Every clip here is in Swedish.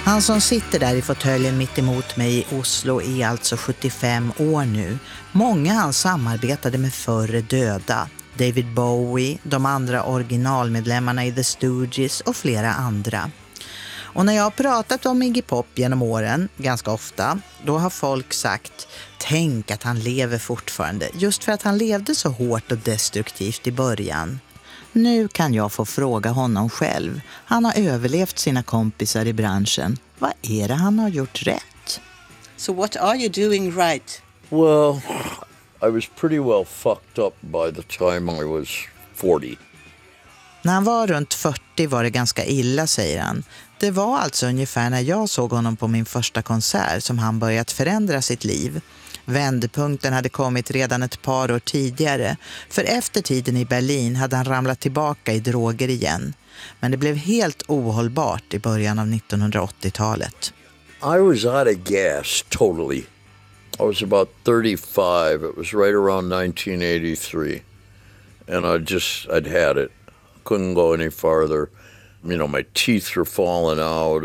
Han som sitter där i fåtöljen mitt emot mig i Oslo är alltså 75 år nu. Många han samarbetade med förre döda. David Bowie, de andra originalmedlemmarna i The Stooges och flera andra. Och när jag har pratat om Iggy Pop genom åren, ganska ofta, då har folk sagt: tänk att han lever fortfarande, just för att han levde så hårt och destruktivt i början. Nu kan jag få fråga honom själv. Han har överlevt sina kompisar i branschen. Vad är det han har gjort rätt? So what are you doing right? Well, I was pretty well fucked up by the time I was 40. När han var runt 40 var det ganska illa, säger han. Det var alltså ungefär när jag såg honom på min första konsert som han börjat förändra sitt liv. Vändpunkten hade kommit redan ett par år tidigare, för efter tiden i Berlin hade han ramlat tillbaka i droger igen. Men det blev helt ohållbart i början av 1980-talet. I was out of gas, totally. I was about 35. It was right around 1983. And I'd had it. Couldn't go any farther. You know, my teeth were falling out.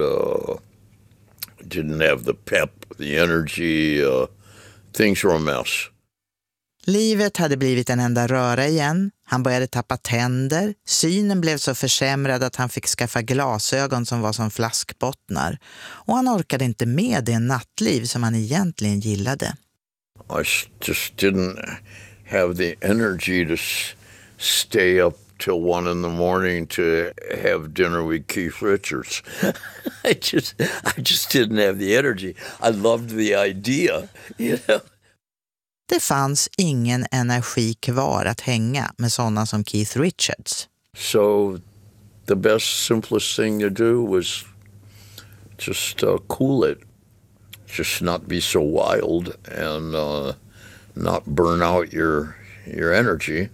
Didn't have the pep, the energy. Things were a mess. Livet hade blivit en enda röra igen. Han började tappa tänder. Synen blev så försämrad att han fick skaffa glasögon som var som flaskbottnar. Och han orkade inte med det nattliv som han egentligen gillade. I just didn't have the energy to stay up till 1 in the morning to have dinner with Keith Richards. I just didn't have the energy. I loved the idea, you know. Det fanns ingen energi kvar att hänga med sådana som Keith Richards. So the best, simplest thing to do was just cool it. Just not be so wild and not burn out your energy.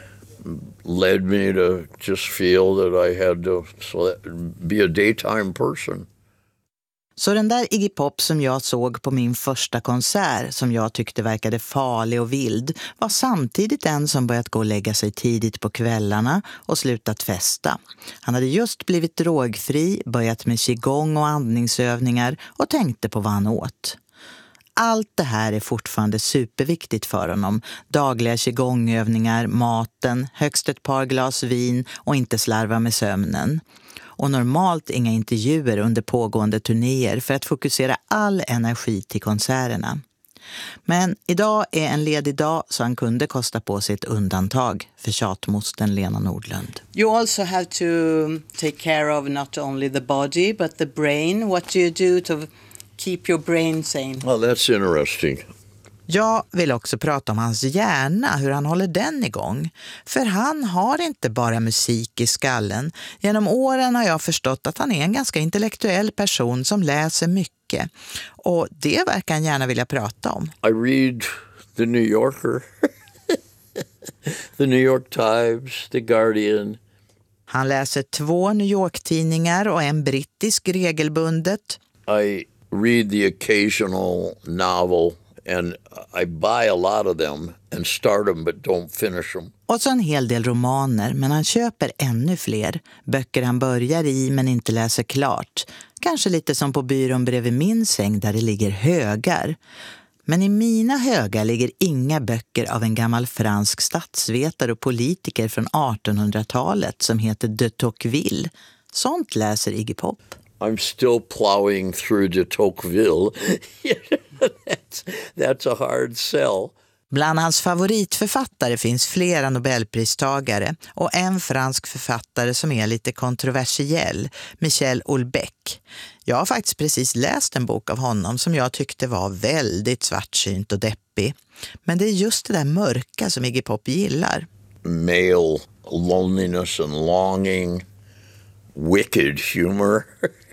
Led me to just feel that I had to be a daytime person. Så den där Iggy Pop som jag såg på min första konsert, som jag tyckte verkade farlig och vild, var samtidigt en som börjat gå och lägga sig tidigt på kvällarna och slutat festa. Han hade just blivit drogfri, börjat med qigong och andningsövningar och tänkte på vad han åt. Allt det här är fortfarande superviktigt för honom. Dagliga qigongövningar, maten, högst ett par glas vin och inte slarva med sömnen. Och normalt inga intervjuer under pågående turnéer för att fokusera all energi till konserterna. Men idag är en ledig dag så han kunde kosta på sig ett undantag för tjatmosten Lena Nordlund. You also have to take care of not only the body but the brain. What do you do to keep your brain sane? Well, that's interesting. Jag vill också prata om hans hjärna, hur han håller den igång. För han har inte bara musik i skallen. Genom åren har jag förstått att han är en ganska intellektuell person som läser mycket. Och det verkar han gärna vilja prata om. I read The New Yorker, The New York Times, The Guardian. Han läser 2 New York-tidningar och en brittisk regelbundet. I read the occasional novel. And I buy a lot of them and start them but don't finish them. Och så en hel del romaner, men han köper ännu fler. Böcker han börjar i men inte läser klart. Kanske lite som på byrån bredvid min säng där det ligger högar. Men i mina högar ligger inga böcker av en gammal fransk statsvetare och politiker från 1800-talet som heter de Tocqueville. Sånt läser Iggy Pop. I'm still plowing through de Tocqueville. That's a hard sell. Bland hans favoritförfattare finns flera Nobelpristagare och en fransk författare som är lite kontroversiell, Michel Houellebecq. Jag har faktiskt precis läst en bok av honom som jag tyckte var väldigt svartsynt och deppig. Men det är just det där mörka som Iggy Pop gillar. Male loneliness and longing, wicked humor,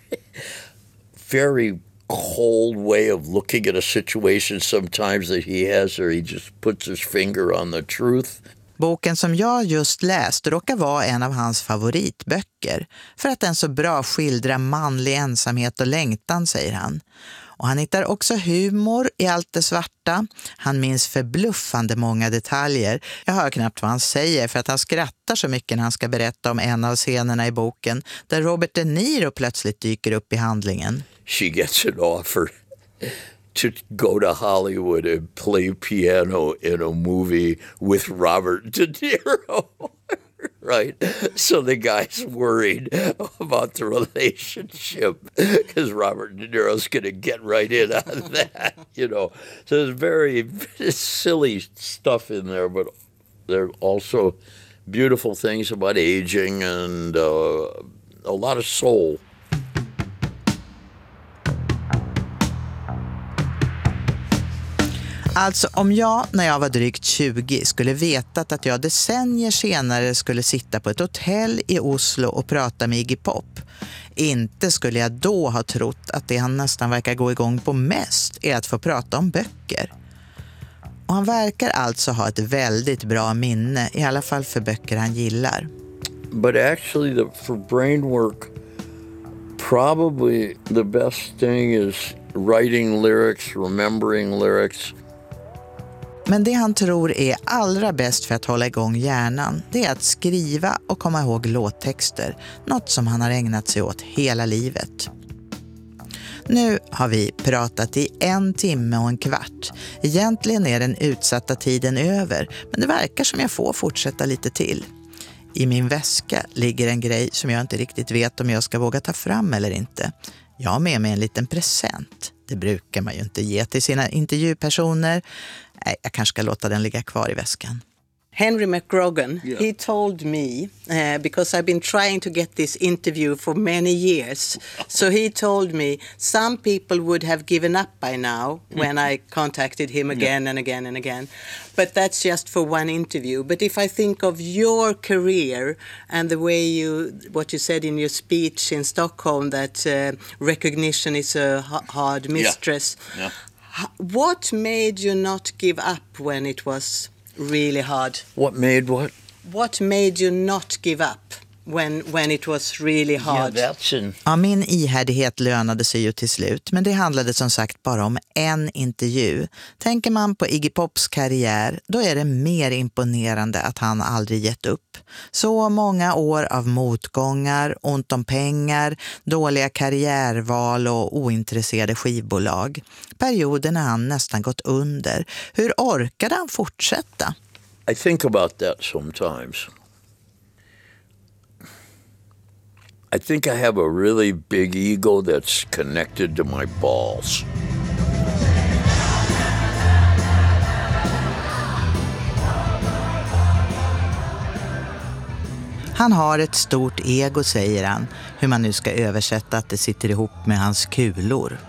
very cold way of looking at a situation sometimes that he has, or he just puts his finger on the truth. Boken som jag just läst råkar vara en av hans favoritböcker för att den så bra skildrar manlig ensamhet och längtan, säger han. Och han hittar också humor i allt det svarta. Han minns förbluffande många detaljer. Jag hör knappt vad han säger för att han skrattar så mycket när han ska berätta om en av scenerna i boken där Robert De Niro plötsligt dyker upp i handlingen. she gets an offer to go to Hollywood and play piano in a movie with Robert De Niro. Right? So the guy's worried about the relationship because Robert De Niro's going to get right in on that, you know. So there's very silly stuff in there, but there are also beautiful things about aging and a lot of soul. Alltså om jag när jag var drygt 20 skulle vetat att jag decennier senare skulle sitta på ett hotell i Oslo och prata med Iggy Pop, inte skulle jag då ha trott att det han nästan verkar gå igång på mest är att få prata om böcker. Och han verkar alltså ha ett väldigt bra minne, i alla fall för böcker han gillar. But actually for brain work, probably the best thing is writing lyrics, remembering lyrics. Men det han tror är allra bäst för att hålla igång hjärnan, det är att skriva och komma ihåg låttexter. Något som han har ägnat sig åt hela livet. Nu har vi pratat i 1 timme och en kvart. Egentligen är den utsatta tiden över, men det verkar som jag får fortsätta lite till. I min väska ligger en grej som jag inte riktigt vet om jag ska våga ta fram eller inte. Jag har med mig en liten present. Det brukar man ju inte ge till sina intervjupersoner. Nej, jag kanske ska låta den ligga kvar i väskan. Henry McGrogan, he told me, because I've been trying to get this interview for many years, so he told me some people would have given up by now when I contacted him again and again and again. But that's just for one interview. But if I think of your career and the way what you said in your speech in Stockholm, that recognition is a hard mistress, what made you not give up when it was really hard? What made what? What made you not give up when it was really hard? Yeah, that's Ja, min ihärdighet lönade sig ju till slut, men det handlade som sagt bara om en intervju. Tänker man på Iggy Pops karriär, då är det mer imponerande att han aldrig gett upp. Så många år av motgångar, ont om pengar, dåliga karriärval och ointresserade skivbolag. Perioder när han nästan gått under. Hur orkade han fortsätta? I think about that sometimes. I think I have a really big ego that's connected to my balls. Han har ett stort ego, säger han, hur man nu ska översätta att det sitter ihop med hans kulor.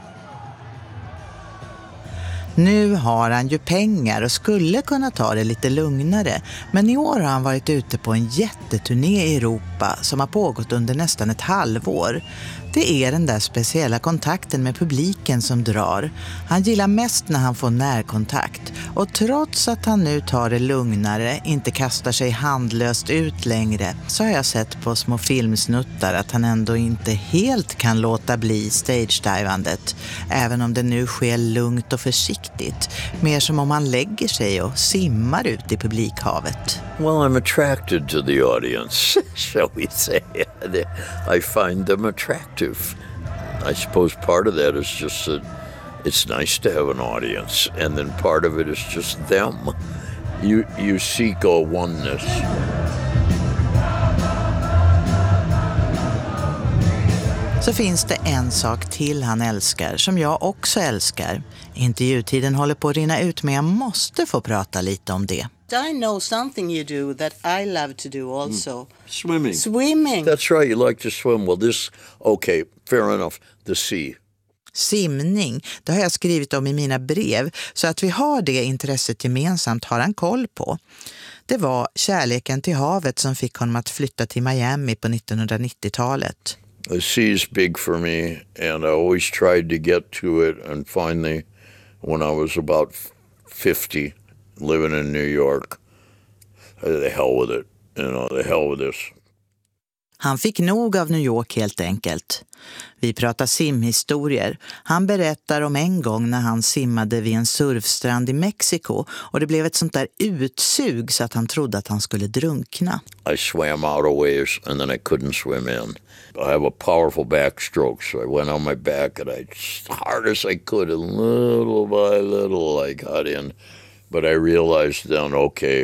Nu har han ju pengar och skulle kunna ta det lite lugnare, men i år har han varit ute på en jätteturné i Europa som har pågått under nästan ett halvår. Det är den där speciella kontakten med publiken som drar. Han gillar mest när han får närkontakt, och trots att han nu tar det lugnare, inte kastar sig handlöst ut längre, så har jag sett på små filmsnuttar att han ändå inte helt kan låta bli stage-divandet, även om det nu sker lugnt och försiktigt, mer som om han lägger sig och simmar ut i publikhavet. Well, I'm attracted to the audience, shall we say. I find them attractive. I suppose part of that is just that it's nice to have an audience, and then part of it is just them. You seek a oneness. Så finns det en sak till han älskar, som jag också älskar. Intervjutiden håller på att rinna ut, men jag måste få prata lite om det. I know something you do that I love to do also. Swimming. Swimming. That's right, you like to swim. Well, okay, fair enough, the sea. Simning, det har jag skrivit om i mina brev, så att vi har det intresset gemensamt har han koll på. Det var kärleken till havet som fick honom att flytta till Miami på 1990-talet. The sea is big for me, and I always tried to get to it, and finally, when I was about 50, living in New York, the hell with it, the hell with this. Han fick nog av New York helt enkelt. Vi pratar simhistorier. Han berättar om en gång när han simmade vid en surfstrand i Mexiko och det blev ett sånt där utsug så att han trodde att han skulle drunkna. I swam out a ways and then I couldn't swim in. I have a powerful backstroke, so I went on my back and as hard as I could, and little by little I got in. But I realized then, okay,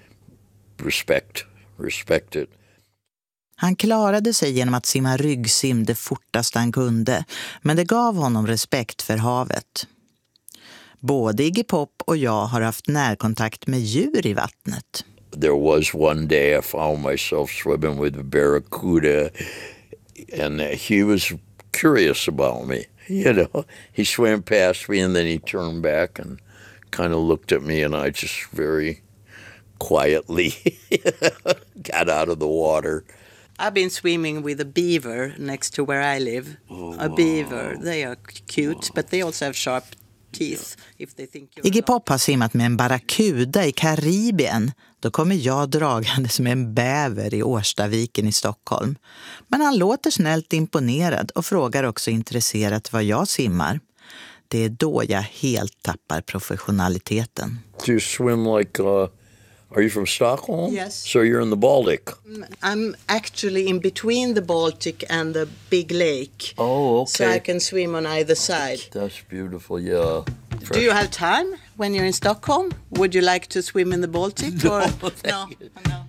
respect it. Han klarade sig genom att simma ryggsim det fortaste han kunde, men det gav honom respekt för havet. Både Iggy Pop och jag har haft närkontakt med djur i vattnet. There was one day I found myself swimming with a barracuda and he was curious about me. You know, he swam past me and then he turned back and kind of looked at me and I just very quietly got out of the water. I've been swimming with a beaver next to where I live. A beaver, they are cute, but they also have sharp teeth if they think you're Iggy Pop har simmat med en barracuda i Karibien. Då kommer jag dragandes med en bäver i Årstaviken i Stockholm. Men han låter snällt imponerad och frågar också intresserat vad jag simmar. Det är då jag helt tappar professionaliteten. Do you swim like... Are you from Stockholm? Yes. So you're in the Baltic? I'm actually in between the Baltic and the big lake. Oh, okay. So I can swim on either side. That's beautiful, yeah. Do you have time when you're in Stockholm? Would you like to swim in the Baltic? No, or? thank you. No.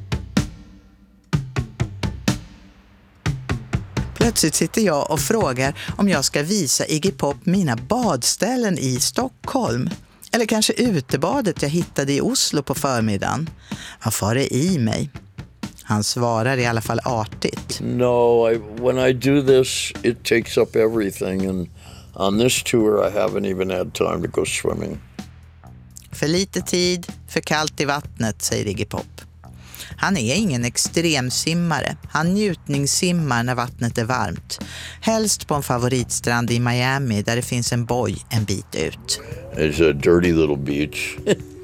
Plötsligt sitter jag och frågar om jag ska visa Iggy Pop mina badställen i Stockholm. Eller kanske utebadet jag hittade i Oslo på förmiddagen. Vad far det i mig? Han svarar i alla fall artigt. No, when I do this, it takes up everything. And on this tour, I haven't even had time to go swimming. För lite tid, för kallt i vattnet, säger Iggy Pop. Han är ingen extremsimmare. Han njutningssimmar när vattnet är varmt. Helst på en favoritstrand i Miami där det finns en boj en bit ut. It's a dirty little beach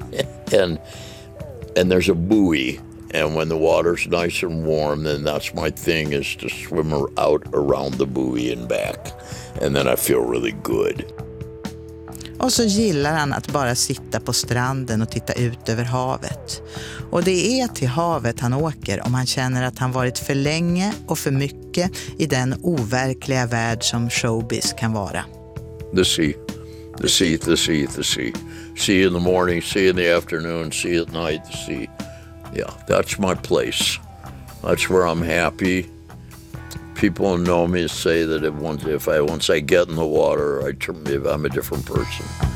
and there's a buoy. And when the water's nice and warm, then that's my thing, is to swim out around the buoy and back. And then I feel really good. Och så gillar han att bara sitta på stranden och titta ut över havet. Och det är till havet han åker om han känner att han varit för länge och för mycket i den overkliga värld som showbiz kan vara. The sea. The sea, the sea, the sea. See in the morning, see in the afternoon, see at night, the sea. Yeah, that's my place. That's where I'm happy. People who know me say that once I get in the water, I'm a different person.